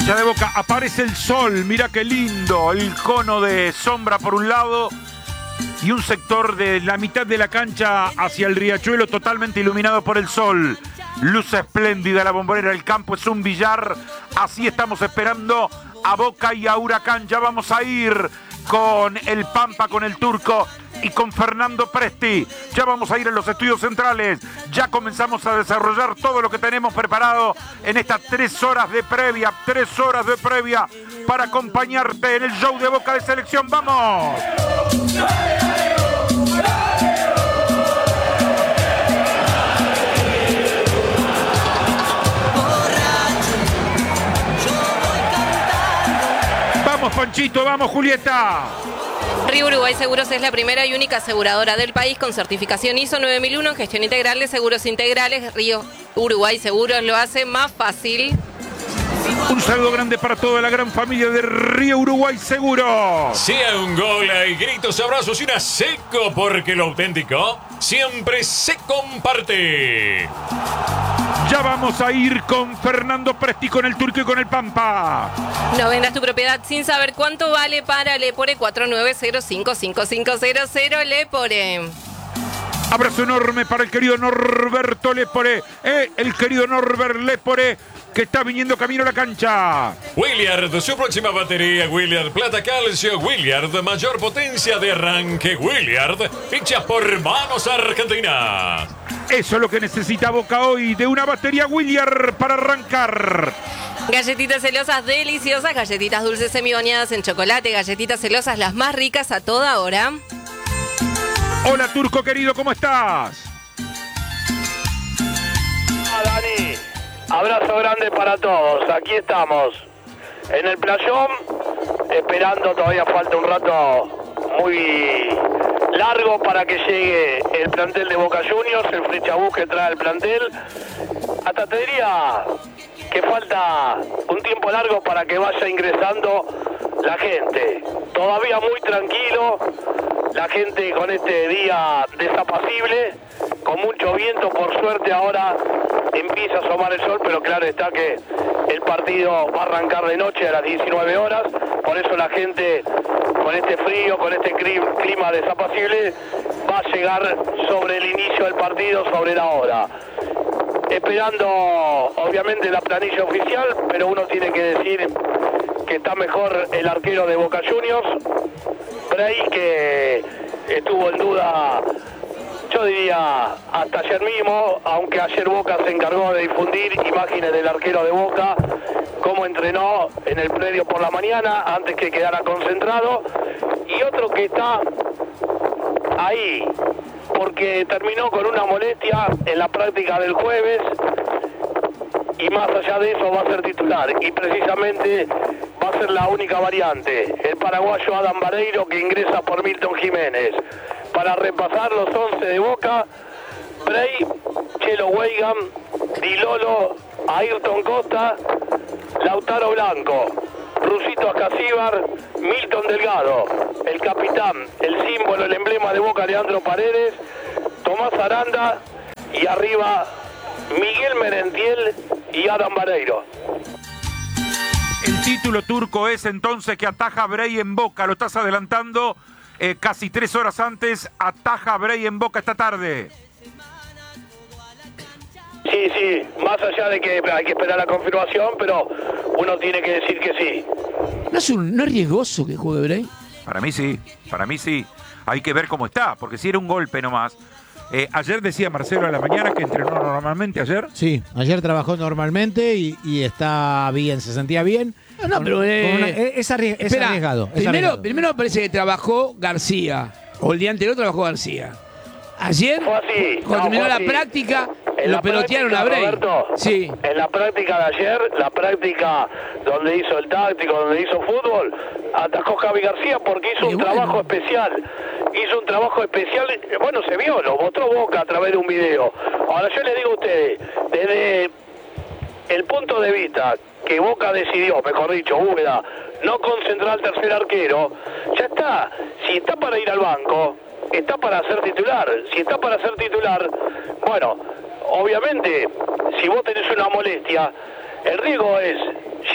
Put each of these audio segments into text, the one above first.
hincha de Boca. Aparece el sol, mira qué lindo. El cono de sombra por un lado y un sector de la mitad de la cancha hacia el riachuelo totalmente iluminado por el sol. Luz espléndida la Bombonera, el campo es un billar. Así estamos esperando a Boca y a Huracán. Ya vamos a ir con el Pampa, con el Turco y con Fernando Presti. Ya vamos a ir en los estudios centrales. Ya comenzamos a desarrollar todo lo que tenemos preparado en estas 3 horas de previa. 3 horas de previa para acompañarte en el show de Boca de Selección. ¡Vamos! ¡Vamos, Panchito! ¡Vamos, Julieta! Río Uruguay Seguros es la primera y única aseguradora del país con certificación ISO 9001 en gestión integral de seguros integrales. Río Uruguay Seguros lo hace más fácil. Un saludo grande para toda la gran familia de Río Uruguay Seguro. Sea un gol, hay gritos, abrazos y una seco, porque lo auténtico siempre se comparte. Ya vamos a ir con Fernando Presti, con el Turco y con el Pampa. No vendas tu propiedad sin saber cuánto vale para Lepore 49055500 Lepore. Abrazo enorme para el querido Norberto Lepore, el querido Norbert Lepore, que está viniendo camino a la cancha. Williard, su próxima batería, Williard Plata Calcio, Williard, mayor potencia de arranque, Williard, fichas por Manos Argentina. Eso es lo que necesita Boca hoy, de una batería Williard para arrancar. Galletitas celosas deliciosas, galletitas dulces semibañadas en chocolate, galletitas celosas las más ricas a toda hora. Hola, Turco querido, ¿cómo estás? Dani, abrazo grande para todos. Aquí estamos en el playón, esperando. Todavía falta un rato muy largo para que llegue el plantel de Boca Juniors, el flechabús que trae el plantel. Hasta te diría que falta un tiempo largo para que vaya ingresando la gente. Todavía muy tranquilo, la gente con este día desapacible, con mucho viento. Por suerte ahora empieza a asomar el sol, pero claro está que el partido va a arrancar de noche a las 19 horas. Por eso la gente, con este frío, con este clima desapacible, va a llegar sobre el inicio del partido, sobre la hora. Esperando obviamente la planilla oficial, pero uno tiene que decir que está mejor el arquero de Boca Juniors, Bray, que estuvo en duda, yo diría, hasta ayer mismo, aunque ayer Boca se encargó de difundir imágenes del arquero de Boca, cómo entrenó en el predio por la mañana, antes que quedara concentrado, y otro que está ahí, porque terminó con una molestia en la práctica del jueves, y más allá de eso va a ser titular, y precisamente va a ser la única variante, el paraguayo Adam Vareiro, que ingresa por Milton Jiménez. Para repasar los 11 de Boca: Bray, Chelo Weigand, Di Lolo, Ayrton Costa, Lautaro Blanco, Rusito Ascasíbar, Milton Delgado, el capitán, el símbolo, el emblema de Boca, Leandro Paredes, Tomás Aranda, y arriba Miguel Merentiel y Adam Vareiro. El título, Turco, es entonces que ataja Bray en Boca. Lo estás adelantando casi 3 horas antes. Ataja Bray en Boca esta tarde. Sí, más allá de que hay que esperar la confirmación, pero uno tiene que decir que sí. ¿No es riesgoso que juegue Bray? Para mí sí. Hay que ver cómo está, porque si era un golpe nomás. Ayer decía Marcelo a la mañana que entrenó normalmente ayer. Sí, ayer trabajó normalmente y está bien, se sentía bien. No, pero es arriesgado. Primero parece que trabajó García, o el día anterior trabajó García. Ayer, Fue así, cuando terminó la así. práctica, En lo la pelotearon práctica, a Bray. Roberto, Sí. En la práctica de ayer, la práctica donde hizo el táctico, donde hizo fútbol, atajó Javi García porque hizo un trabajo especial. Hizo un trabajo especial, bueno, se vio, lo mostró Boca a través de un video. Ahora yo les digo a ustedes, desde el punto de vista que Boca decidió, mejor dicho, Úbeda, no concentrar al tercer arquero, ya está. Si está para ir al banco, está para ser titular. Si está para ser titular, bueno, obviamente, si vos tenés una molestia, el riesgo es, yendo al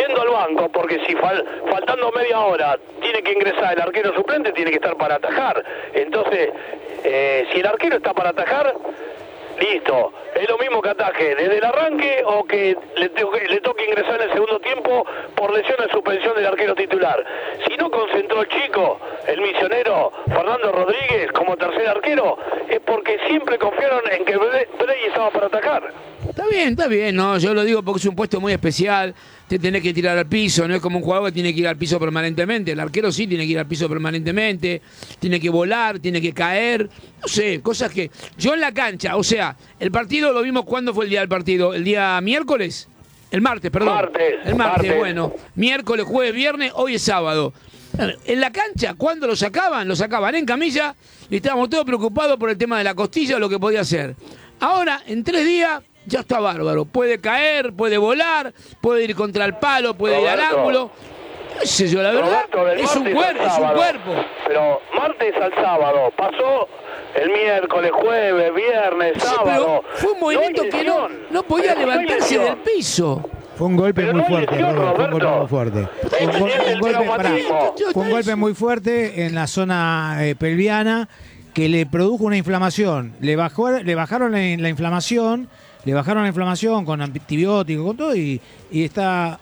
banco, porque si faltando media hora tiene que ingresar el arquero suplente, tiene que estar para atajar. Entonces, si el arquero está para atajar, listo, es lo mismo que ataje desde el arranque o que le toque ingresar en el segundo tiempo por lesión de suspensión del arquero titular. Si no concentró el chico, el misionero Fernando Rodríguez como tercer arquero, es porque siempre confiaron en que Brey estaba para atacar. Está bien, no, yo lo digo porque es un puesto muy especial, te tenés que tirar al piso, no es como un jugador que tiene que ir al piso permanentemente, el arquero sí tiene que ir al piso permanentemente, tiene que volar, tiene que caer, no sé, cosas que... Yo en la cancha, o sea, el partido lo vimos, ¿cuándo fue el día del partido? ¿El día miércoles? El martes, perdón. El martes, bueno, miércoles, jueves, viernes, hoy es sábado. En la cancha, ¿cuándo lo sacaban? Lo sacaban en camilla y estábamos todos preocupados por el tema de la costilla o lo que podía hacer. Ahora, en 3 días... Ya está bárbaro, puede caer, puede volar, puede ir contra el palo, puede ir al ángulo. No sé yo, la verdad, es un cuerpo. Pero martes al sábado, pasó el miércoles, jueves, viernes, sábado. Pero fue un movimiento que no podía levantarse del piso. Fue un golpe muy fuerte, Robert, fue un golpe muy fuerte. Fue un golpe muy fuerte en la zona pelviana que le produjo una inflamación. Le bajaron la inflamación. Le bajaron la inflamación con antibióticos, con todo, y está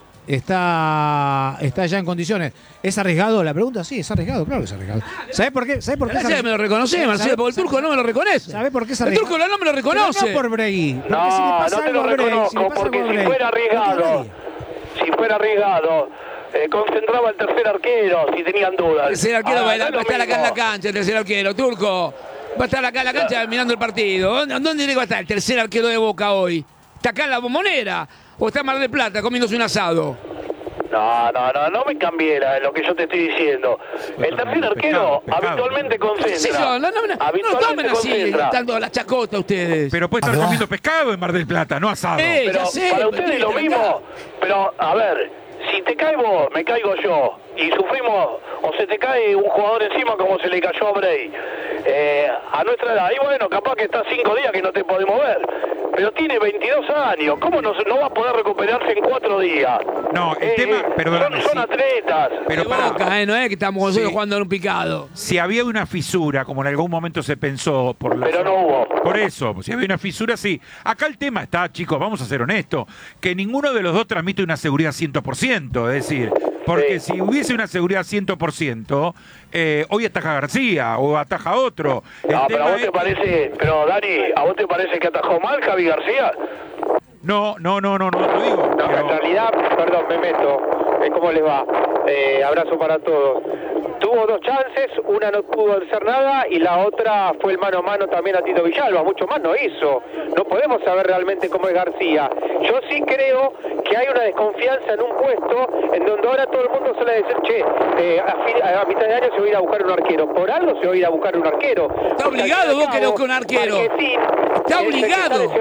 ya en condiciones. ¿Es arriesgado? La pregunta, sí, es arriesgado, claro que es arriesgado. ¿Sabés por qué? Gracias que me lo reconoce, Marcelo, porque el turco no me lo reconoce. ¿Sabés por qué es arriesgado? El turco no me lo reconoce. Pero no por Brey. No te lo reconozco, porque si fuera arriesgado, concentraba el tercer arquero, si tenían dudas. El tercer arquero va a estar acá en la cancha, el tercer arquero, turco. Va a estar acá en la cancha mirando el partido. ¿Dónde tiene que estar el tercer arquero de Boca hoy? ¿Está acá en la Bombonera? ¿O está en Mar del Plata comiéndose un asado? No me cambié lo que yo te estoy diciendo. El tercer arquero habitualmente concentra. No tomen así, dando la chacota ustedes. Pero puede estar comiendo pescado en Mar del Plata, no asado. Pero ya sé, para ustedes es lo mismo. Pero, a ver, si te cae vos, me caigo yo, y sufrimos, o se te cae un jugador encima como se le cayó a Brey, a nuestra edad, y bueno, capaz que está 5 días que no te podemos ver, pero tiene 22 años, ¿cómo no va a poder recuperarse en 4 días? No, el tema, perdóname, son atletas. Pero Boca, no es que estamos nosotros jugando en un picado. Si había una fisura, como en algún momento se pensó, pero no hubo. Por eso, si había una fisura, sí. Acá el tema está, chicos, vamos a ser honestos, que ninguno de los dos transmite una seguridad 100%, es decir, porque si hubiese una seguridad 100%, hoy ataja García o ataja otro. Pero a vos te parece, pero Dani, ¿a vos te parece que atajó mal Javi García? No lo digo. No, en realidad, perdón, me meto. ¿Cómo les va? Abrazo para todos. Tuvo 2 chances, una no pudo hacer nada y la otra fue el mano a mano también a Tito Villalba, mucho más no hizo. No podemos saber realmente cómo es García. Yo sí creo que hay una desconfianza en un puesto en donde ahora todo el mundo suele decir, che, a mitad de año se va a ir a buscar un arquero. Por algo se va a ir a buscar un arquero. Está obligado vos que busque un arquero. Está obligado.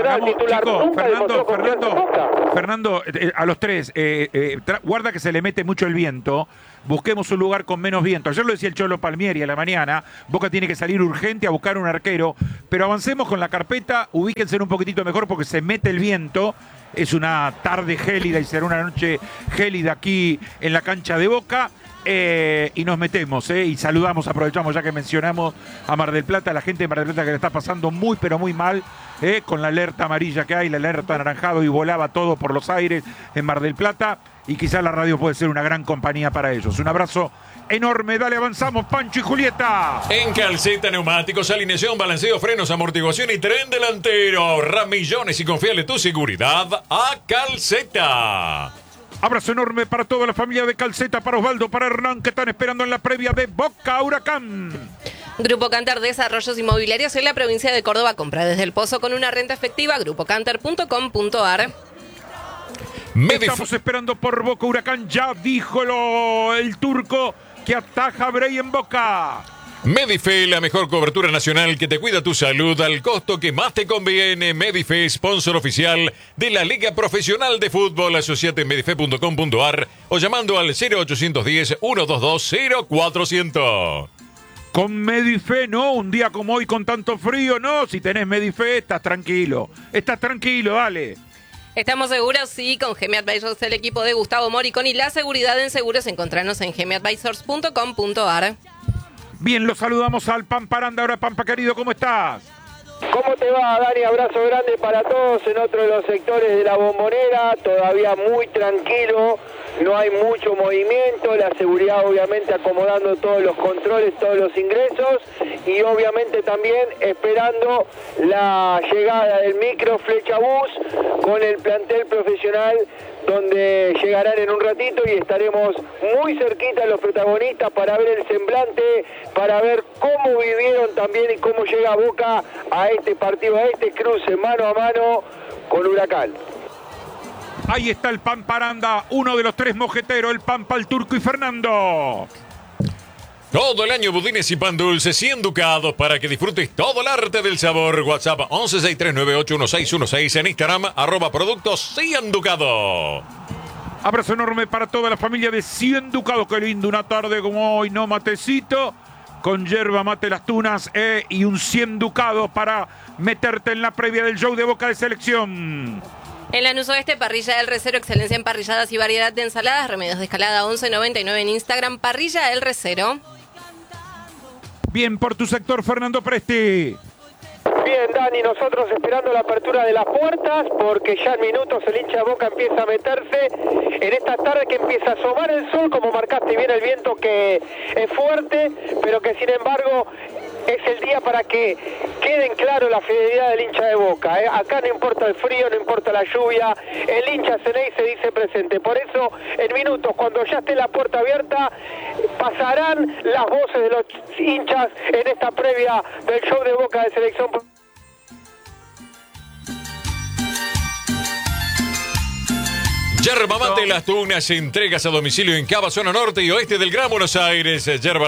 Fernando, a los tres, guarda que se le mete mucho el viento. Busquemos un lugar con menos viento. Ayer lo decía el Cholo Palmieri a la mañana. Boca tiene que salir urgente a buscar un arquero. Pero avancemos con la carpeta. Ubíquense un poquitito mejor porque se mete el viento. Es una tarde gélida y será una noche gélida aquí en la cancha de Boca. Y nos metemos, y saludamos, aprovechamos ya que mencionamos a Mar del Plata, a la gente de Mar del Plata que le está pasando muy pero muy mal, con la alerta amarilla que hay, la alerta anaranjado, y volaba todo por los aires en Mar del Plata, y quizás la radio puede ser una gran compañía para ellos. Un abrazo enorme, dale, avanzamos, Pancho y Julieta. En Calceta Neumáticos, alineación, balanceo, frenos, amortiguación y tren delantero. Ahorra millones y confíale tu seguridad a Calceta. Abrazo enorme para toda la familia de Calceta, para Osvaldo, para Hernán, que están esperando en la previa de Boca Huracán. Grupo Cantar Desarrollos Inmobiliarios en la provincia de Córdoba. Compra desde el Pozo con una renta efectiva. grupocantar.com.ar. Estamos esperando por Boca Huracán. Ya dijo el turco que ataja a Brey en Boca. Medife, la mejor cobertura nacional que te cuida tu salud al costo que más te conviene. Medife, sponsor oficial de la Liga Profesional de Fútbol. Asociate en medife.com.ar o llamando al 0810-122-0400. Con Medife, no, un día como hoy con tanto frío, no. Si tenés Medife, estás tranquilo, dale. Estamos seguros, sí, con GM Advisors, el equipo de Gustavo Moriconi. La seguridad en seguros, encontrarnos en gmadvisors.com.ar. Bien, los saludamos al Pamparanda. Ahora, Pampa querido, ¿cómo estás? ¿Cómo te va, Dani? Abrazo grande para todos en otro de los sectores de la Bombonera, todavía muy tranquilo, no hay mucho movimiento, la seguridad obviamente acomodando todos los controles, todos los ingresos y obviamente también esperando la llegada del micro Flechabús con el plantel profesional, donde llegarán en un ratito y estaremos muy cerquita de los protagonistas para ver el semblante, para ver cómo vivieron también y cómo llega Boca a este partido, a este cruce mano a mano con Huracán. Ahí está el Pamparanda, uno de los tres mojeteros, el Pampa, el Turco y Fernando. Todo el año budines y pan dulce 100 ducados para que disfrutes todo el arte del sabor. WhatsApp 1163981616, en Instagram @productos 100 ducados. Abrazo enorme para toda la familia de 100 ducados. Qué lindo, una tarde como hoy, ¿no? Matecito con yerba mate Las Tunas y un 100 ducados para meterte en la previa del show de Boca de Selección. En Lanús Oeste, Parrilla del Recero, excelencia en parrilladas y variedad de ensaladas. Remedios de Escalada 1199 en Instagram, Parrilla del Recero. Bien, por tu sector, Fernando Presti. Bien, Dani, nosotros esperando la apertura de las puertas, porque ya en minutos el hincha de Boca empieza a meterse en esta tarde que empieza a asomar el sol, como marcaste bien el viento que es fuerte, pero que sin embargo es el día para que queden claro la fidelidad del hincha de Boca. Acá no importa el frío, no importa la lluvia, el hincha Ceney se dice presente. Por eso, en minutos, cuando ya esté la puerta abierta, pasarán las voces de los hinchas en esta previa del show de Boca de Selección. Yerba Mate Las Tunas, entregas a domicilio en Cava, zona norte y oeste del Gran Buenos Aires.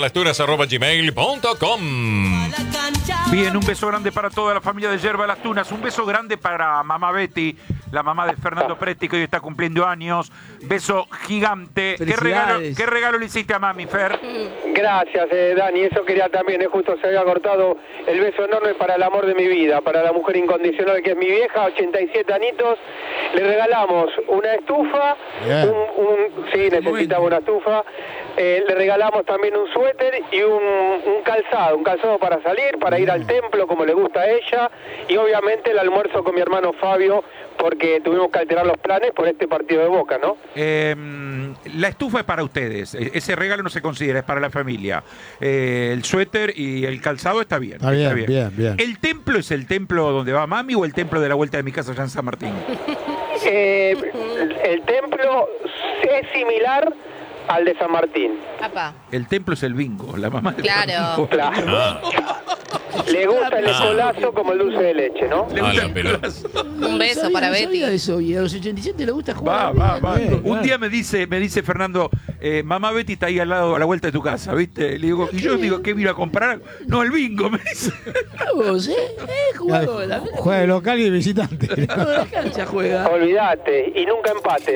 yerbalastunas@gmail.com. Bien, un beso grande para toda la familia de Yerba Las Tunas. Un beso grande para mamá Betty, la mamá de Fernando Presti, que hoy está cumpliendo años. Beso gigante. ¿Qué regalo le hiciste a mami, Fer? Gracias, Dani. Eso quería también. Justo se había cortado el beso enorme para el amor de mi vida, para la mujer incondicional que es mi vieja, 87 añitos. Le regalamos una estufa, sí, necesitaba una estufa. Le regalamos también un suéter y un calzado para salir, para ir al templo como le gusta a ella, y obviamente el almuerzo con mi hermano Fabio, porque tuvimos que alterar los planes por este partido de Boca, ¿no? La estufa es para ustedes, ese regalo no se considera, es para la familia. El suéter y el calzado está bien. Está bien. ¿El templo es el templo donde va mami o el templo de la vuelta de mi casa allá en San Martín? El templo es similar al de San Martín. Papá. El templo es el bingo, la mamá del Claro. Le gusta el escolazo como el dulce de leche, ¿no? Un beso para Betty. No eso, y a los 87 le gusta jugar. Va. Un día me dice Fernando, mamá Betty está ahí al lado, a la vuelta de tu casa, ¿viste? Le digo, y yo digo, ¿qué vino a comprar? No, el bingo, me dice. Vos, jugadora. Juega de local y de visitante. Toda la cancha juega. Olvídate, y nunca empate.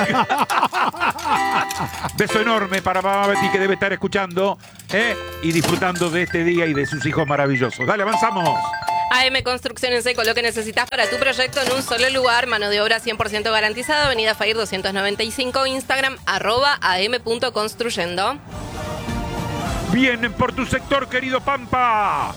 Beso enorme para mamá Betty, que debe estar escuchando y disfrutando de este día y de sus hijos maravillosos. Dale, avanzamos. AM Construcción en Seco, lo que necesitas para tu proyecto en un solo lugar, mano de obra 100% garantizada, Avenida Fair 295, Instagram @am.construyendo. Bien, por tu sector, querido Pampa.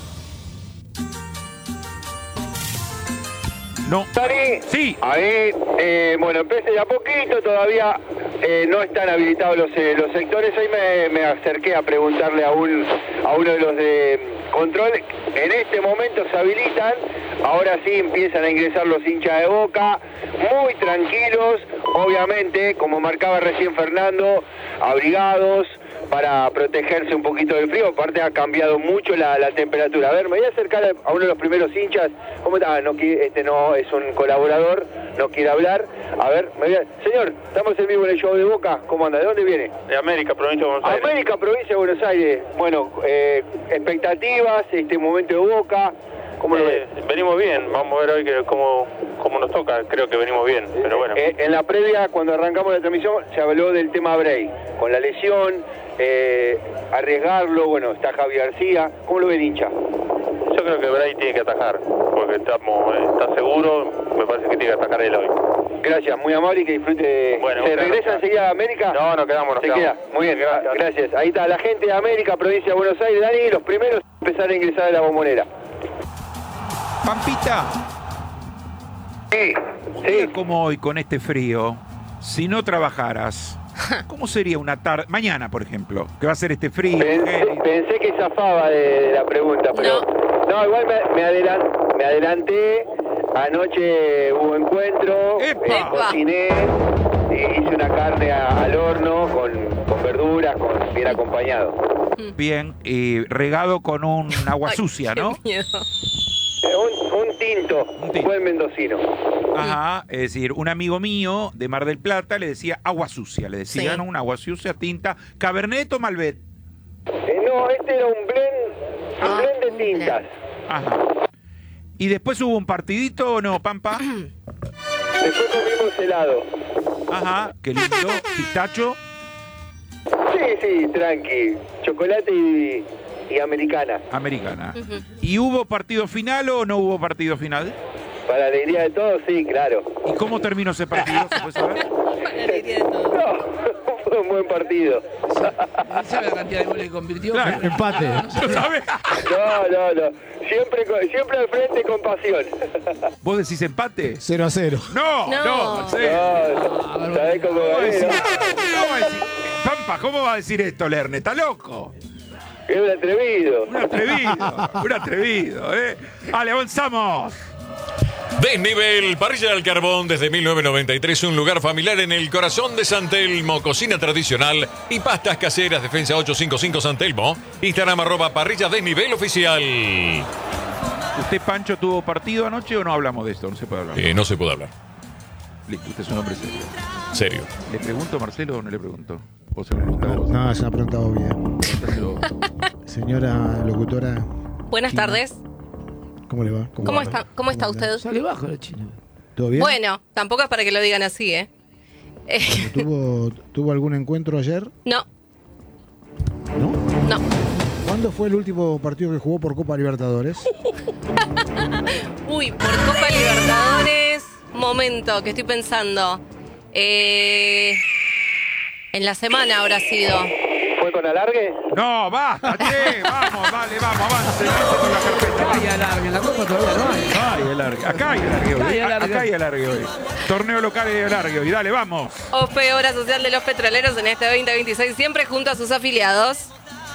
No. Dani, Sí. Ahí, bueno, empecé de a poquito, todavía no están habilitados los sectores. Hoy me acerqué a preguntarle a uno de los de control. En este momento se habilitan, ahora sí empiezan a ingresar los hinchas de Boca, muy tranquilos, obviamente, como marcaba recién Fernando, abrigados, para protegerse un poquito del frío. Aparte ha cambiado mucho la temperatura. A ver, me voy a acercar a uno de los primeros hinchas. ¿Cómo está? No, este no es un colaborador, no quiere hablar. A ver, señor, estamos en vivo en el show de Boca. ¿Cómo anda? ¿De dónde viene? De América, provincia de Buenos Aires. América, provincia de Buenos Aires. Bueno, expectativas, este momento de Boca. ¿Cómo lo ves? Venimos bien, vamos a ver hoy cómo nos toca, creo que venimos bien, pero bueno. En la previa, cuando arrancamos la transmisión, se habló del tema Bray, con la lesión, arriesgarlo, bueno, está Javi García. ¿Cómo lo ve el hincha? Yo creo que Bray tiene que atajar, porque está seguro, me parece que tiene que atajar él hoy. Gracias, muy amable y que disfrute. Bueno, ¿Se muchas regresa gracias. enseguida a América? No, nos quedamos, Se queda. Muy bien, gracias. Ahí está la gente de América, provincia de Buenos Aires. Dani, los primeros a empezar a ingresar a la Bombonera. Pampita, Sí, mira cómo hoy con este frío, si no trabajaras, ¿cómo sería una tarde? Mañana, por ejemplo, que va a ser este frío. Pensé que zafaba de la pregunta, pero... No, igual me adelanté. Anoche hubo encuentro, ¡Epa! cociné, hice una carne al horno con verduras, bien acompañado. Bien, y regado con un agua sucia, Qué ¿no? miedo. Un tinto, buen mendocino. Ajá, es decir, un amigo mío de Mar del Plata le decía agua sucia, le decía, Sí. ¿no? Un agua sucia, tinta, Cabernet o Malbec. No, este era un blend de tintas. Ajá. ¿Y después hubo un partidito o no, Pampa? Después comimos helado. Ajá, qué lindo, pistacho. Sí, tranqui. Chocolate y americana. Americana. ¿Y hubo partido final o no hubo partido final? Para la alegría de todos, sí, claro. ¿Y cómo terminó ese partido? ¿Se puede saber? Para la alegría de todos. No, fue un buen partido. ¿Sabe la cantidad de goles que convirtió? Claro. Empate. ¿Lo sabes? No. Siempre al frente con pasión. ¿Vos decís empate? 0-0. No, No. no, sí. No, ¿sabés cómo ¿Cómo va a gané, decir? no? ¿Cómo va a decir? Pampa, ¿cómo va a decir esto, Lerner? ¿Está loco? Es un atrevido. Un atrevido, ¿eh? Vale, avanzamos. Desnivel, parrilla al carbón desde 1993, un lugar familiar en el corazón de San Telmo, cocina tradicional y pastas caseras, Defensa 855 San Telmo, Instagram @parrilla desnivel oficial. ¿Usted, Pancho, tuvo partido anoche o no hablamos de esto? No se puede hablar. No se puede hablar, Listo, usted es un hombre serio. serio. ¿Le pregunto, Marcelo, o no le pregunto? ¿O se lo pregunta a vos? No, es una pregunta obvia. Pregúntaselo. Señora locutora, Buenas tardes. ¿cómo le va? ¿Cómo está usted? Sale bajo la China. ¿Todo bien? Bueno, tampoco es para que lo digan así, ¿eh? ¿Tuvo algún encuentro ayer? No, ¿No? no. ¿Cuándo fue el último partido que jugó por Copa Libertadores? Uy, por Copa Libertadores. Momento, que estoy pensando. En la semana habrá sido. ¿Fue con alargue? No, basta, che, vamos, vale, vamos, avance con la carpeta. Hay alargue, en la Copa todavía no hay. Hay alargue, acá hay alargue hoy. Acá hay alargue. Acá hay alargue hoy. Torneo local de alargue hoy, dale, vamos. OPE, Obra Social de los Petroleros, en este 2026, siempre junto a sus afiliados.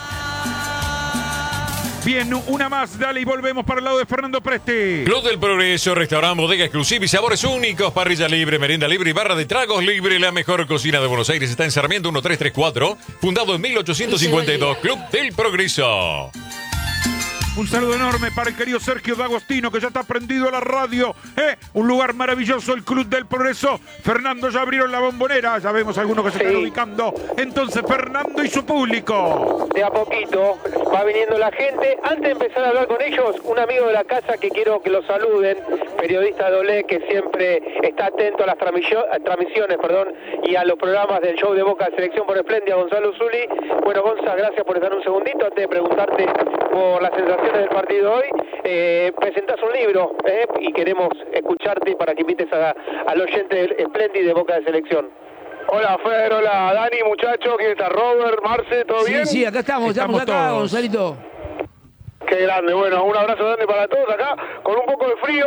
Bien, una más, dale, y volvemos para el lado de Fernando Presti. Club del Progreso, restaurante, bodega exclusiva y sabores únicos, parrilla libre, merienda libre y barra de tragos libre. La mejor cocina de Buenos Aires está en Sarmiento 1334, fundado en 1852. Club del Progreso. Un saludo enorme para el querido Sergio D'Agostino, que ya está prendido a la radio. Un lugar maravilloso, el Club del Progreso. Fernando, ya abrieron la Bombonera, ya vemos algunos que se están ubicando. Entonces, Fernando y su público. De a poquito va viniendo la gente. Antes de empezar a hablar con ellos, un amigo de la casa que quiero que lo saluden, periodista Dolé, que siempre está atento a las transmisiones, y a los programas del show de Boca de Selección por Esplendia, Gonzalo Zuli. Bueno, Gonza, gracias por estar un segundito. Antes de preguntarte por la sensación del partido hoy, presentás un libro y queremos escucharte para que invites al oyente del Splendid de Boca de Selección. Hola Fer, hola Dani, muchachos, ¿quién está? Robert, Marce, ¿todo bien? Sí, acá estamos acá, todos. Gonzalito. Qué grande, bueno, un abrazo grande para todos acá, con un poco de frío,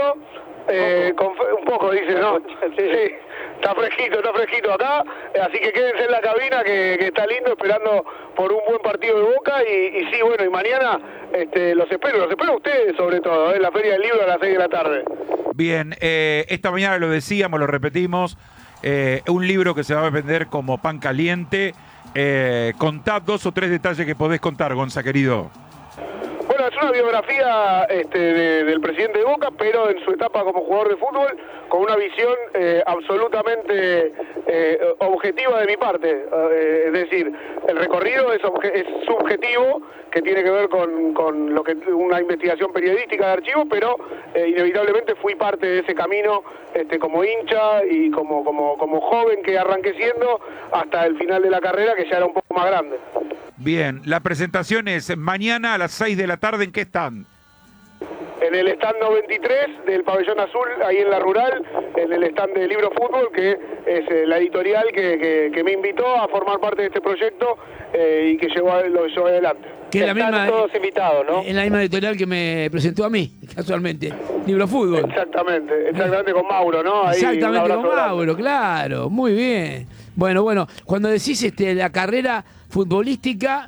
un poco dice, ¿no? Sí, está fresquito acá, así que quédense en la cabina que está lindo, esperando por un buen partido de Boca y sí, bueno, y mañana los espero a ustedes sobre todo, en la Feria del Libro a las 6 de la tarde. Bien, esta mañana lo decíamos, lo repetimos, un libro que se va a vender como pan caliente. Contá 2 o 3 detalles que podés contar, Gonza, querido. Bueno, es una biografía del presidente de Boca, pero en su etapa como jugador de fútbol, con una visión absolutamente objetiva de mi parte. Es decir, el recorrido es subjetivo, que tiene que ver con lo que una investigación periodística de archivo, pero inevitablemente fui parte de ese camino como hincha y como joven que arranqué siendo hasta el final de la carrera, que ya era un poco más grande. Bien, la presentación es mañana a las 6 de la tarde, ¿en qué están? En en el stand 93 del Pabellón Azul, ahí en la Rural, en el stand de Libro Fútbol, que es la editorial que me invitó a formar parte de este proyecto y que lo llevó adelante. Que es la misma, todos invitados, ¿no? Es la misma editorial que me presentó a mí, casualmente. Libro Fútbol. Exactamente con Mauro, ¿no? Ahí, exactamente con Mauro, claro, muy bien. Bueno, cuando decís la carrera futbolística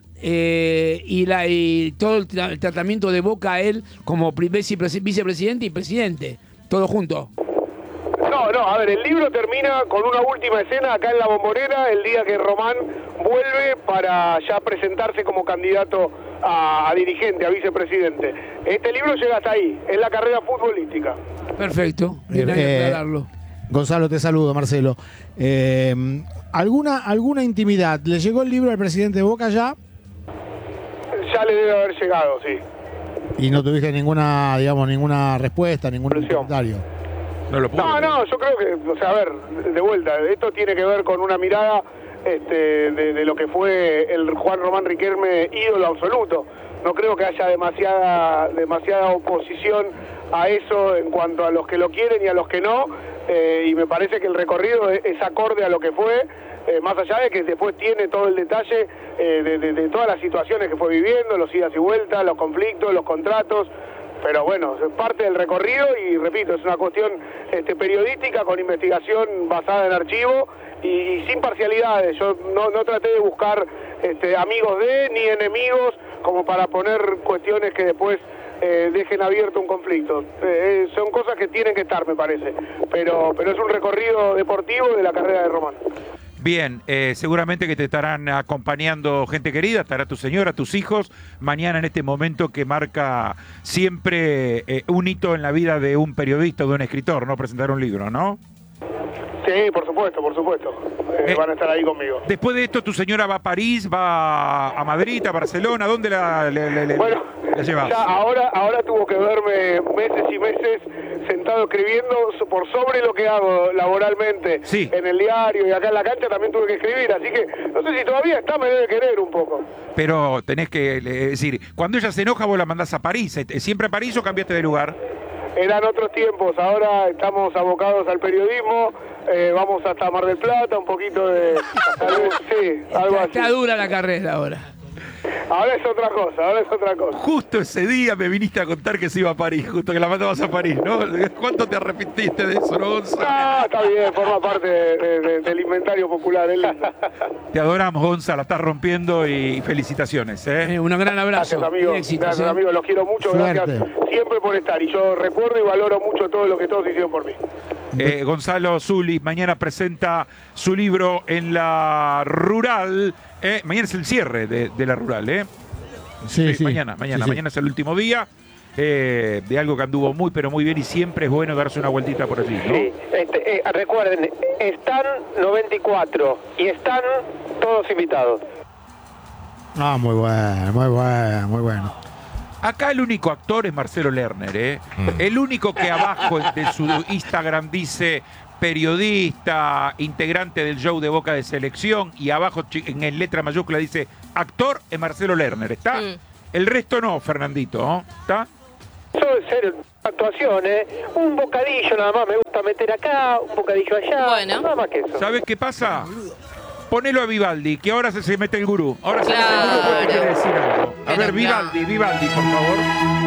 y todo el tratamiento de Boca a él como vicepresidente y presidente, todo junto. No, a ver, el libro termina con una última escena acá en La Bombonera, el día que Román vuelve para ya presentarse como candidato a dirigente, a vicepresidente. Este libro llega hasta ahí, es la carrera futbolística. Perfecto, bien, hay que aclararlo. Gonzalo, te saludo, Marcelo. ¿Alguna intimidad? ¿Le llegó el libro al presidente de Boca ya? Ya le debe haber llegado, sí. ¿Y no tuviste ninguna respuesta, ningún comentario? No, yo creo que, o sea, a ver, de vuelta, esto tiene que ver con una mirada de lo que fue el Juan Román Riquelme ídolo absoluto. No creo que haya demasiada oposición a eso en cuanto a los que lo quieren y a los que no, y me parece que el recorrido es acorde a lo que fue, más allá de que después tiene todo el detalle de todas las situaciones que fue viviendo, los idas y vueltas, los conflictos, los contratos. Pero bueno, es parte del recorrido y repito, es una cuestión periodística con investigación basada en archivo y sin parcialidades. Yo no traté de buscar amigos ni enemigos como para poner cuestiones que después dejen abierto un conflicto. Son cosas que tienen que estar, me parece. Pero es un recorrido deportivo de la carrera de Román. Bien, seguramente que te estarán acompañando gente querida, estará tu señora, tus hijos, mañana en este momento que marca siempre un hito en la vida de un periodista o de un escritor, ¿no? Presentar un libro, ¿no? Sí, por supuesto. Van a estar ahí conmigo. Después de esto, ¿tu señora va a París, va a Madrid, a Barcelona? ¿Dónde la llevas? Ya ahora tuvo que verme meses y meses sentado escribiendo por sobre lo que hago laboralmente en el diario y acá en la cancha también tuve que escribir, así que no sé si todavía está, me debe querer un poco. Pero tenés que decir, cuando ella se enoja vos la mandás a París, ¿siempre a París o cambiaste de lugar? Eran otros tiempos, ahora estamos abocados al periodismo, vamos hasta Mar del Plata, un poquito de... algo así. Está dura la carrera ahora. Ahora es otra cosa. Justo ese día me viniste a contar que se iba a París, justo que la mandabas a París, ¿no? ¿Cuánto te arrepentiste de eso, no, Gonzalo? Ah, está bien, forma parte del inventario popular. Te adoramos, Gonzalo, la estás rompiendo y felicitaciones, ¿eh? Un gran abrazo. Gracias, amigo, los quiero mucho, gracias siempre por estar. Y yo recuerdo y valoro mucho todo lo que todos hicieron por mí. Gonzalo Zuli mañana presenta su libro en la Rural. Mañana es el cierre de la Rural, ¿eh? Sí. Mañana es el último día de algo que anduvo muy, pero muy bien y siempre es bueno darse una vueltita por allí, ¿no? Sí, recuerden, están 94 y están todos invitados. Ah, muy bueno. Acá el único actor es Marcelo Lerner, ¿eh? El único que abajo de su Instagram dice periodista, integrante del show de Boca de Selección, y abajo en letra mayúscula dice actor es Marcelo Lerner, ¿está? El resto no, Fernandito, ¿no? ¿Está? Eso de ser actuaciones, un bocadillo nada más, me gusta meter acá, un bocadillo allá, bueno. Nada más que eso. ¿Sabes qué pasa? Ponelo a Vivaldi, que ahora se mete el gurú. Ahora se mete el gurú porque quiere decir algo. A ver, Vivaldi, por favor.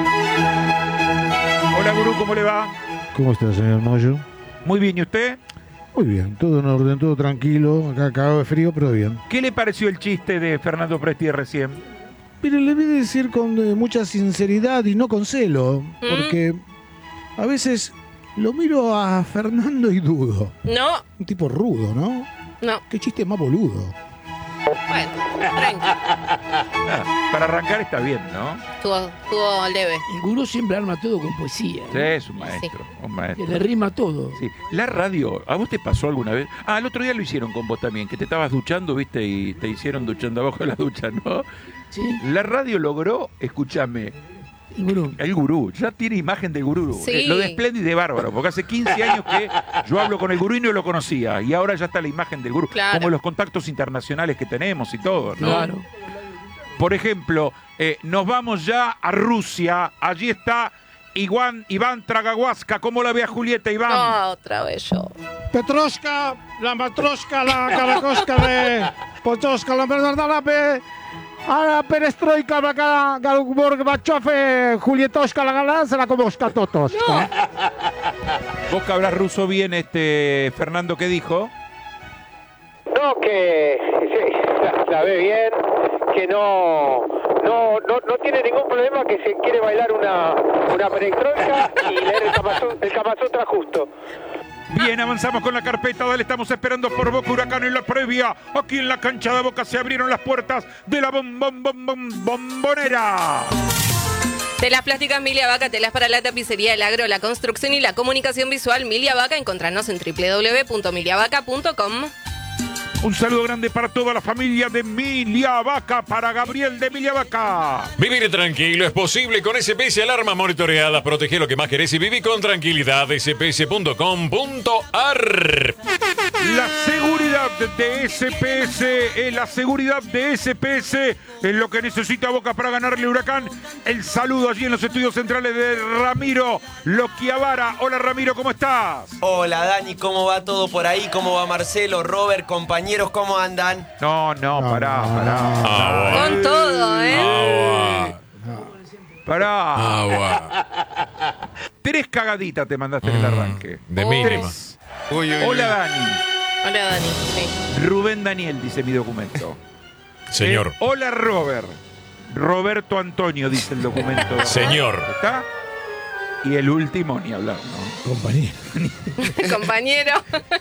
Hola, gurú, ¿cómo le va? ¿Cómo está, señor Moyo? Muy bien, ¿y usted? Muy bien, todo en orden, todo tranquilo, acá cagado de frío, pero bien. ¿Qué le pareció el chiste de Fernando Presti recién? Mire, le voy a decir con mucha sinceridad y no con celo, porque a veces lo miro a Fernando y dudo. No. Un tipo rudo, ¿no? No. Qué chiste más boludo. Bueno, tranqui. Para arrancar está bien, ¿no? Estuvo leve. El gurú siempre arma todo con poesía. Sí, es un maestro, Que le rima todo. Sí. La radio, ¿a vos te pasó alguna vez? El otro día lo hicieron con vos también, que te estabas duchando, viste, y te hicieron duchando abajo de la ducha, ¿no? Sí. La radio logró, escúchame, el gurú, ya tiene imagen del gurú. Sí. Lo de espléndido y de bárbaro, porque hace 15 años que yo hablo con el gurú y no lo conocía, y ahora ya está la imagen del gurú, como los contactos internacionales que tenemos y todo, ¿no? Claro. Por ejemplo, nos vamos ya a Rusia, allí está Iván Tragahuasca, ¿cómo la ve a Julieta, Iván? Otra vez yo. Petrushka, la matroshka, la karakoshka de Pochoshka, la verdad, a la perestroika, la Gorbachev, Julietoshka, la galanza, la Komoshka, Totoshka. Vos que hablas ruso bien, Fernando, ¿qué dijo? No, que sí, la ve bien, que no tiene ningún problema, que se quiere bailar una perestroika y leer el Kama Sutra justo. Bien, avanzamos con la carpeta, dale, estamos esperando por Boca Huracán en la previa. Aquí en la cancha de Boca se abrieron las puertas de la bombonera. Telas plásticas Milia Vaca, telas para la tapicería, el agro, la construcción y la comunicación visual. Milia Vaca, encontrarnos en www.miliavaca.com. Un saludo grande para toda la familia de Emilia Vaca, para Gabriel de Emilia Vaca. Vivir tranquilo es posible con SPS Alarmas Monitoreadas. Protege lo que más querés y viví con tranquilidad. sps.com.ar. La seguridad de SPS, la seguridad de SPS es lo que necesita Boca para ganarle Huracán. El saludo allí en los estudios centrales de Ramiro Loquiavara. Hola Ramiro, ¿cómo estás? Hola Dani, ¿cómo va todo por ahí? ¿Cómo va Marcelo, Robert, compañeros, cómo andan? No, pará. Con todo, Pará. 3 cagaditas te mandaste en el arranque. De mínima. 3. Hola Dani. Hola Dani. Sí. Rubén Daniel, dice mi documento. Señor. Hola Robert. Roberto Antonio, dice el documento. Señor. ¿Está? Y el último, ni hablar, ¿no? Compañero.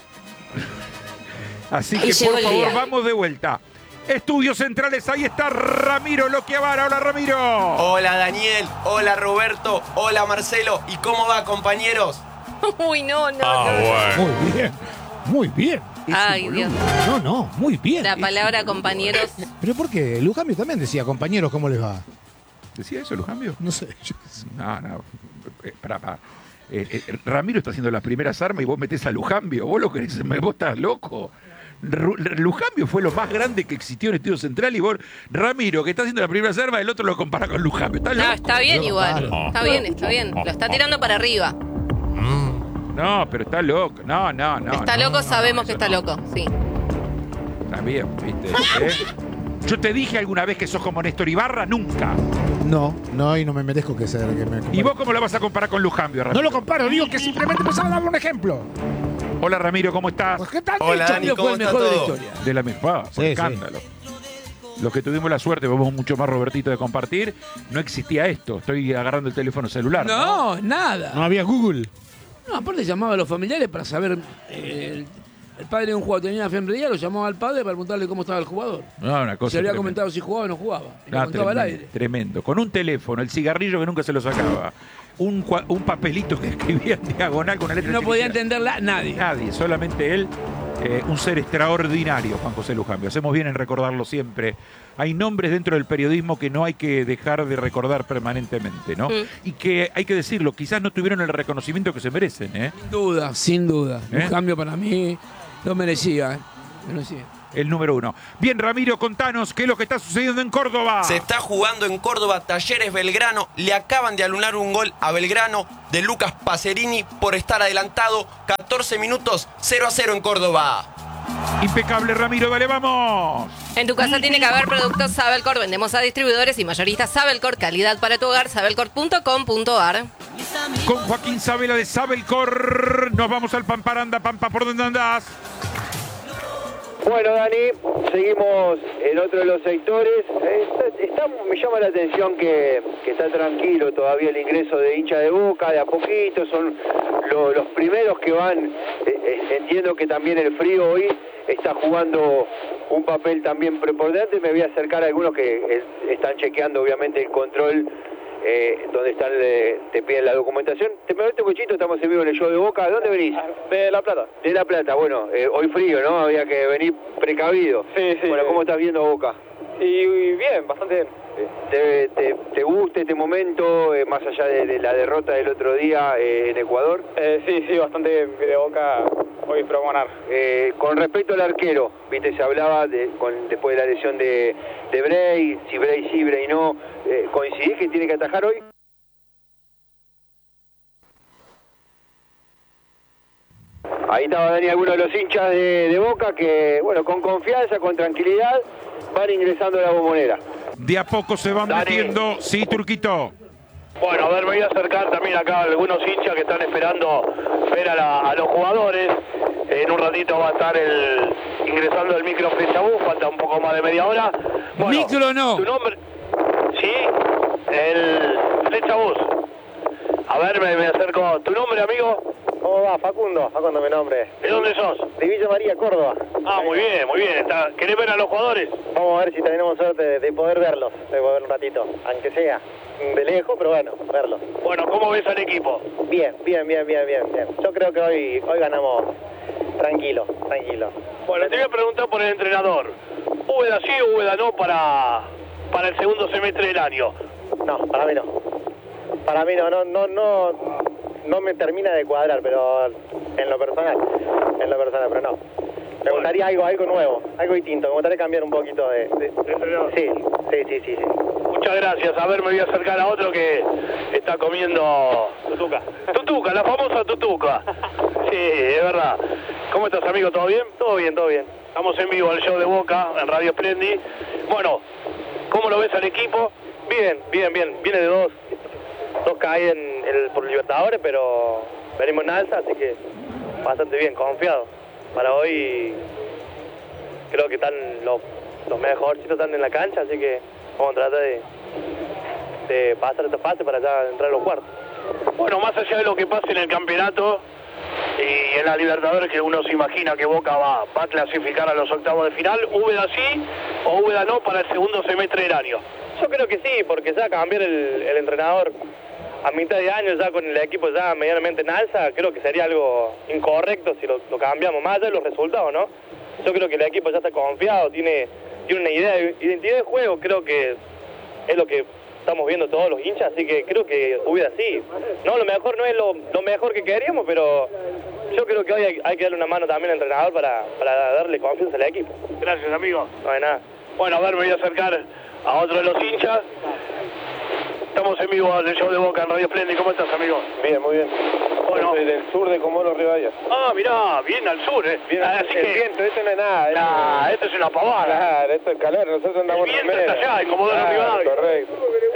Así que por favor, vamos de vuelta. Estudios centrales, ahí está Ramiro Loquiavara. Hola Ramiro. Hola Daniel, hola Roberto, hola Marcelo. ¿Y cómo va, compañeros? Uy, no. Bueno. Muy bien. Ay, Dios. No, muy bien. La palabra compañeros. ¿Pero por qué? Lujambio también decía, compañeros, ¿cómo les va? ¿Decía eso Lujambio? No sé. No. Pará. Ramiro está haciendo las primeras armas y vos metés a Lujambio. Vos lo querés, vos estás loco. Lujambio fue lo más grande que existió en Estudio Central y vos, Ramiro, que está haciendo las primeras armas, el otro lo compara con Lujambio. ¿Está loco? No, está bien igual. Está bien. Lo está tirando para arriba. No, pero está loco. No. Está loco, sabemos que está loco, sí. Está bien, ¿viste? Yo te dije alguna vez que sos como Néstor Ibarra, nunca. No, y no me merezco que me ¿Y vos cómo lo vas a comparar con Lujambio, Ramiro? No lo comparo, digo que simplemente empezaba a darle un ejemplo. Hola Ramiro, ¿cómo estás? Pues, ¿qué tal? Hola Dani, ¿cómo fue el está mejor de la todo? historia. De la misma, escándalo. Los que tuvimos la suerte, vamos mucho más Robertito de compartir, no existía esto. Estoy agarrando el teléfono celular. No, nada. No había Google. No, aparte llamaba a los familiares para saber. El padre de un jugador tenía una enfermería, lo llamaba al padre para preguntarle cómo estaba el jugador. No, una cosa Se había tremenda. comentado si jugaba o no jugaba. Y lo contaba al aire. Tremendo. Con un teléfono, el cigarrillo que nunca se lo sacaba. Un papelito que escribía en diagonal con una letra. No podía chiquita. entenderla nadie. Nadie, solamente él. Un ser extraordinario, Juan José Lujambio. Hacemos bien en recordarlo siempre. Hay nombres dentro del periodismo que no hay que dejar de recordar permanentemente, ¿no? Y que, hay que decirlo, quizás no tuvieron el reconocimiento que se merecen, ¿eh? Sin duda. Un cambio para mí lo merecía, merecía. El número 1. Bien, Ramiro, contanos qué es lo que está sucediendo en Córdoba. Se está jugando en Córdoba, Talleres Belgrano. Le acaban de anular un gol a Belgrano de Lucas Pacerini por estar adelantado. 14 minutos, 0-0 en Córdoba. Impecable, Ramiro, dale, vamos. En tu casa tiene que haber productos Sabelcor. Vendemos a distribuidores y mayoristas Sabelcor. Calidad para tu hogar, sabelcor.com.ar. Con Joaquín Sabela de Sabelcor nos vamos al Pamparanda. Pampa, ¿por dónde andás? Bueno, Dani, seguimos en otro de los sectores. Me llama la atención que está tranquilo todavía el ingreso de hincha de Boca, de a poquito, son los primeros que van. Entiendo que también el frío hoy está jugando un papel también preponderante. Me voy a acercar a algunos que están chequeando obviamente el control, donde están, te piden la documentación. Te meto cochito, estamos en vivo en el show de Boca. ¿De dónde venís? De La Plata. De La Plata, bueno, hoy frío, ¿no? Había que venir precavido. Sí. Bueno, ¿cómo estás viendo Boca? Y bien, bastante bien. ¿Te gusta este momento, más allá de la derrota del otro día en Ecuador? Sí, bastante bien. De Boca hoy espero ganar. Con respecto al arquero, viste, se hablaba después de la lesión de Bray, si Bray sí, Bray no. ¿Coincidís que tiene que atajar hoy? Ahí estaban Dani, algunos de los hinchas de Boca que, bueno, con confianza, con tranquilidad, van ingresando a la Bombonera. De a poco se van Dani. metiendo. Sí, Turquito. Bueno, a ver, me voy a acercar también acá a algunos hinchas que están esperando ver a los jugadores. En un ratito va a estar ingresando el micro Flecha Bus, falta un poco más de media hora. Bueno, Micro no. ¿Tu nombre? Sí, el Flecha Bus. A ver, me acerco. ¿Tu nombre, amigo? ¿Cómo va? Facundo mi nombre. ¿De dónde sos? De Villa María, Córdoba. Ah, muy bien, muy bien. ¿Querés ver a los jugadores? Vamos a ver si tenemos suerte de poder verlos, de poder ver un ratito, aunque sea de lejos, pero bueno, verlos. Bueno, ¿cómo ves al equipo? Bien. Yo creo que hoy ganamos tranquilo. Bueno, te voy a preguntar por el entrenador. ¿Úbeda sí o Úbeda no para el segundo semestre del año? No, para mí no. Para mí no me termina de cuadrar, pero en lo personal, pero no. Me gustaría algo nuevo, algo distinto, me gustaría cambiar un poquito de entrenador. Sí. Muchas gracias. A ver, me voy a acercar a otro que está comiendo... Tutuca, la famosa tutuca. Sí, es verdad. ¿Cómo estás, amigo? ¿Todo bien? Todo bien. Estamos en vivo al show de Boca, en Radio Splendid. Bueno, ¿cómo lo ves al equipo? Bien. Viene de dos caídas por Libertadores, pero venimos en alza, así que bastante bien, confiado. Para hoy creo que están los mejorcitos están en la cancha, así que vamos a tratar de pasar esta fase para ya entrar a los cuartos. Bueno, más allá de lo que pase en el campeonato y en la Libertadores, que uno se imagina que Boca va a clasificar a los octavos de final, ¿Úbeda sí o Úbeda no para el segundo semestre del año? Yo creo que sí, porque ya cambiar el entrenador a mitad de año, ya con el equipo ya medianamente en alza, creo que sería algo incorrecto si lo cambiamos, más allá de los resultados, ¿no? Yo creo que el equipo ya está confiado, tiene una identidad de juego, creo que es lo que estamos viendo todos los hinchas, así que creo que Úbeda sí. No, lo mejor no es lo mejor que queríamos, pero yo creo que hoy hay que darle una mano también al entrenador para darle confianza al equipo. Gracias, amigo. No hay nada. Bueno, a ver, me voy a acercar a otro de los hinchas. Estamos en vivo del show de Boca en Radio Splendid. ¿Cómo estás, amigo? Bien, muy bien. Bueno. Soy del sur de Comodoro Rivadavia. Ah, mirá, bien al sur, Bien, así el que... viento, esto no es nada. esto es una pavada. Claro, esto es calor, nosotros andamos el viento está allá, en Comodoro Rivadavia. Correcto.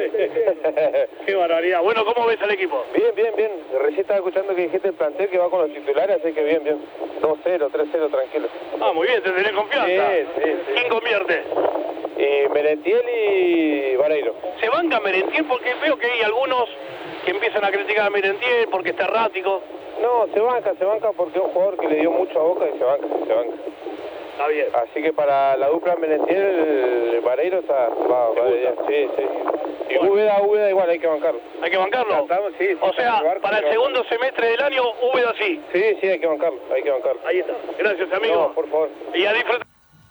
Qué barbaridad. Bueno, ¿cómo ves al equipo? Bien. Recién estaba escuchando que dijiste el plantel que va con los titulares, así que bien. 2-0, 3-0, tranquilo. Ah, muy bien, te tenés confianza. Sí. ¿Quién convierte? Merentiel y Vareiro. ¿Se banca Merentiel? Porque veo que hay algunos que empiezan a criticar a Merentiel porque está errático. No, se banca porque es un jugador que le dio mucho a Boca y se banca. Está bien. Así que para la dupla Merentiel, Vareiro va bien. Sí. Y Bueno. Úbeda igual, hay que bancarlo. ¿Hay que bancarlo? Sí, o sea, para el segundo semestre del año, Úbeda sí. Sí, hay que bancarlo. Ahí está. Gracias, amigo. No, por favor. Y a disfrutar.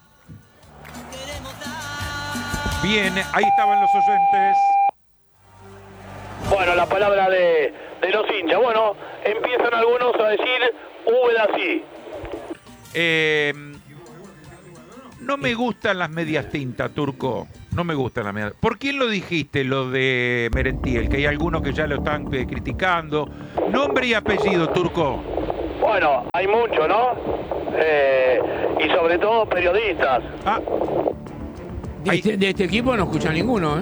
Bien, ahí estaban los oyentes. Bueno, la palabra de los hinchas. Bueno, empiezan algunos a decir Úbeda sí. No me gustan las medias tintas, Turco. No me gustan las medias. ¿Por quién lo dijiste, lo de Merentiel? Que hay algunos que ya lo están criticando. Nombre y apellido, Turco. Bueno, hay mucho, ¿no? Y sobre todo periodistas. Ah. De este equipo no escucha ninguno, ¿eh?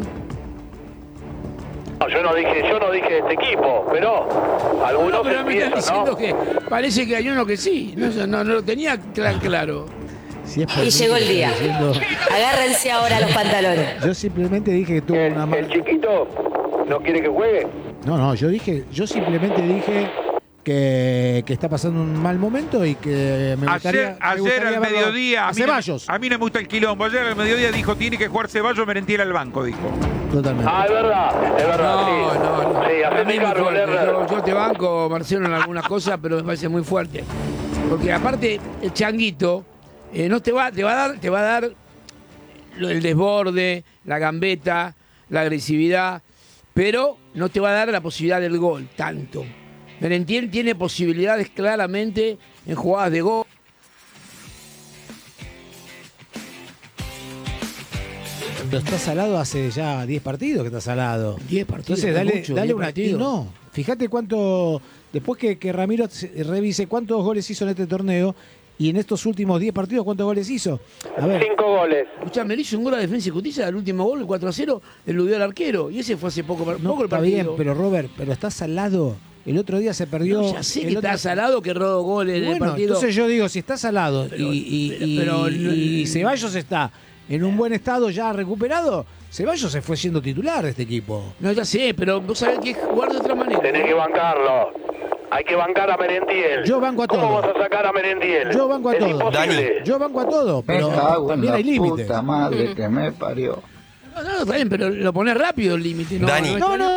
No, yo no dije este equipo, pero algunos No, pero me están empiezan, diciendo ¿no? que parece que hay uno que sí. No lo tenía tan claro. Si es por Y mí, llegó el estoy día. diciendo- Agárrense ahora los pantalones. Yo simplemente dije que tuvo una mala... ¿El chiquito no quiere que juegue? No, yo simplemente dije que está pasando un mal momento y que me gustaría... Ayer al verlo mediodía... a Ceballos. A mí no me gusta el quilombo. Ayer al mediodía dijo, tiene que jugar Ceballos, Merentiel al banco, dijo. Totalmente. Ah, es verdad, No. sí. Sí, Para hacete mí muy cargo, fuerte. Lerner. Yo te banco, Marcelo, en algunas cosas, pero me parece muy fuerte. Porque aparte, el changuito no te va a dar el desborde, la gambeta, la agresividad, pero no te va a dar la posibilidad del gol, tanto. Merentiel tiene posibilidades claramente en jugadas de gol. Pero está salado hace ya 10 partidos que está salado. 10 partidos. Entonces es mucho, dale 10 una... partidos. y no, fíjate cuánto, después que Ramiro revise cuántos goles hizo en este torneo y en estos últimos 10 partidos, ¿cuántos goles hizo? A ver. 5 goles. Escuchame, le hizo un gol a Defensa y Justicia, el último gol, el 4-0, eludió al arquero. Y ese fue hace poco el Está partido. bien, pero Robert, pero está salado. El otro día se perdió. No, ya sé que está salado, que rodó goles en el partido. Entonces yo digo, si está salado y Ceballos está en un buen estado ya recuperado, Ceballos se fue siendo titular de este equipo. No, ya sé, pero vos sabés que jugar de otra manera. Tenés que bancarlo. Hay que bancar a Merentiel. Yo banco a todo. ¿Cómo vas a sacar a Merentiel? Yo banco a es todo. imposible. Yo banco a todo, pero Me cago en también la hay límites. puta madre que me parió. No, está bien, pero lo pones rápido el límite. ¿No? Dani. No.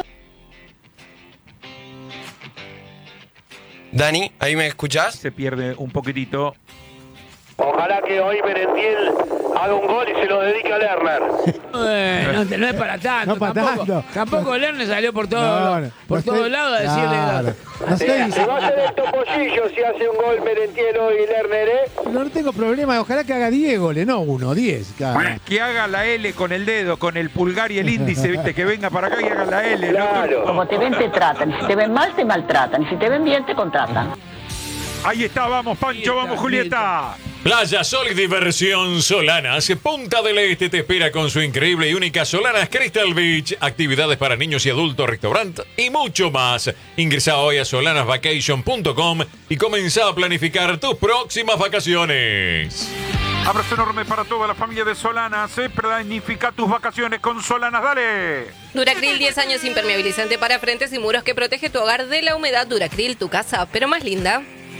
Dani, ¿ahí me escuchás? Se pierde un poquitito. Ojalá que hoy Merentiel haga un gol y se lo dedique a Lerner. No es para tanto. No para tanto. Tampoco Lerner salió por todos estoy- lados a decirle. Claro. No estoy Se diciendo- va a hacer el topollillo si hace un gol Merentiel hoy Lerner, ¿eh? No tengo problema, ojalá que haga 10 goles, no 1, 10. Que haga la L con el dedo, con el pulgar y el índice, ¿viste? Que venga para acá y haga la L. Claro. Como te ven, te tratan. Si te ven mal, te maltratan. Y si te ven bien, te contratan. Ahí está, vamos Pancho, vamos Julieta. Playa Sol y Diversión Solanas. Punta del Este te espera con su increíble y única Solanas Crystal Beach. Actividades para niños y adultos, restaurante y mucho más. Ingresa hoy a solanasvacation.com y comenzá a planificar tus próximas vacaciones. Abrazo enorme para toda la familia de Solanas. Planifica tus vacaciones con Solanas, dale. Duracril, 10 años impermeabilizante para frentes y muros que protege tu hogar de la humedad. Duracril, tu casa, pero más linda.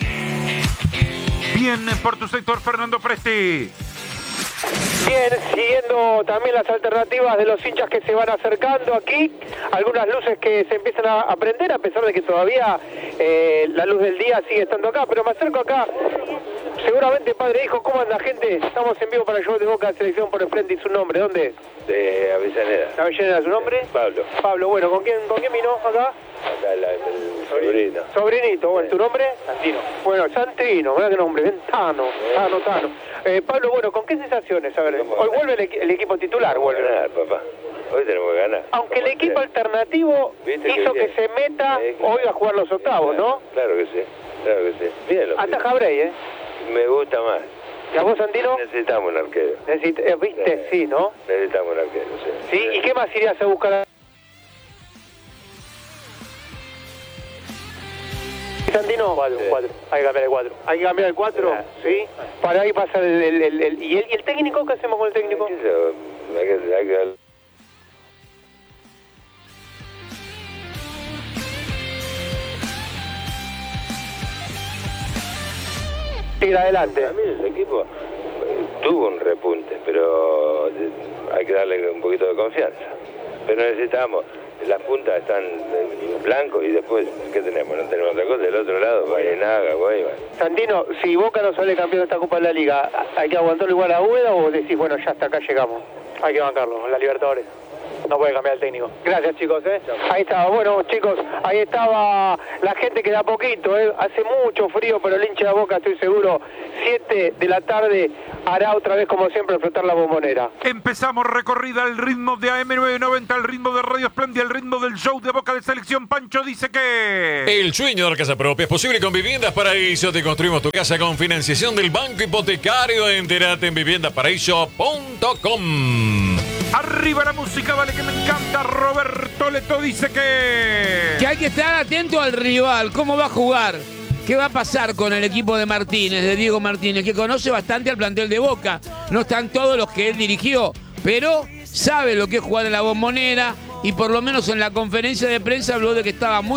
Bien por tu sector, Fernando Presti. Bien, siguiendo también las alternativas de los hinchas que se van acercando aquí, algunas luces que se empiezan a prender a pesar de que todavía la luz del día sigue estando acá, pero me acerco acá, seguramente padre e hijo, ¿cómo anda gente? Estamos en vivo para el show de Boca de Selección por el Frente y su nombre, ¿dónde? De Avellaneda. ¿Avellaneda su nombre? Pablo. Pablo, bueno, ¿con quién vino acá? Acá el sobrino. Sobrinito, bueno, ¿tu nombre? Santino. Bueno, Santino, mirá qué nombre, Tano. Pablo, bueno, ¿con qué sensaciones? A ver, hoy vuelve el equipo titular, vuelve. Ganar, papá. Hoy tenemos que ganar. Aunque el equipo alternativo hizo que se meta hoy a jugar los octavos, ¿no? Claro que sí, claro que sí. Bien lo Hasta Jabrey, Me gusta más. ¿Y a vos, Santino? Necesitamos un arquero. ¿Viste? Sí, ¿no? Necesitamos un arquero, sí. ¿Sí? ¿Y qué más irías a buscar? Santino, 4. Hay que cambiar el 4. ¿Hay que cambiar el 4? Sí. Para ahí pasa ¿Y el técnico? ¿Qué hacemos con el técnico? Hay que Tira adelante. También el equipo tuvo un repunte, pero hay que darle un poquito de confianza. Pero necesitamos, las puntas están en blanco y después, ¿qué tenemos? No tenemos otra cosa. Del otro lado, Vallenaga, Guayba. Santino, si Boca no sale campeón de esta Copa de la Liga, ¿hay que aguantarlo igual a Úbeda o decís, bueno, ya hasta acá llegamos? Hay que bancarlo, en la Libertadores. No puede cambiar el técnico. Gracias, chicos. Ahí estaba. Bueno, chicos, ahí estaba la gente que da poquito. Hace mucho frío, pero el hincha de Boca, estoy seguro, 7 de la tarde hará otra vez, como siempre, flotar la Bombonera. Empezamos recorrida al ritmo de AM990, al ritmo de Radio Espléndida, al ritmo del show de Boca de Selección. Pancho dice que... El sueño de la casa propia es posible con Viviendas Paraíso. Te construimos tu casa con financiación del Banco Hipotecario. Entérate en viviendaparaíso.com. Arriba la música, vale que me encanta. Roberto Leto dice Que hay que estar atento al rival, cómo va a jugar, qué va a pasar con el equipo de Martínez, de Diego Martínez, que conoce bastante al plantel de Boca. No están todos los que él dirigió, pero sabe lo que es jugar en la Bombonera y por lo menos en la conferencia de prensa habló de que estaba muy